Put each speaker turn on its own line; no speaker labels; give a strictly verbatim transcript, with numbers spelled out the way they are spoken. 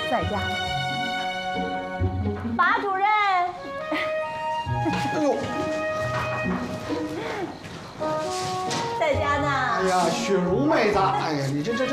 在家。马主任。
哎呦，
在家呢。
哎呀，雪茹妹子，哎呀，你这这这。